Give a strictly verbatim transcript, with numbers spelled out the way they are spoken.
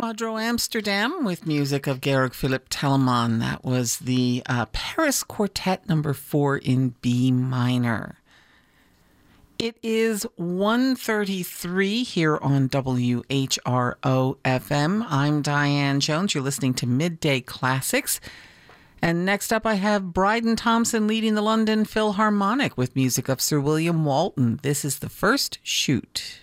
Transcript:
Quadro Amsterdam with music of Georg Philipp Telemann. That was the uh, Paris Quartet number four in B minor. It is one thirty-three here on W H R O F M. I'm Diane Jones. You're listening to Midday Classics. And next up I have Bryden Thompson leading the London Philharmonic with music of Sir William Walton. This is The First Shoot.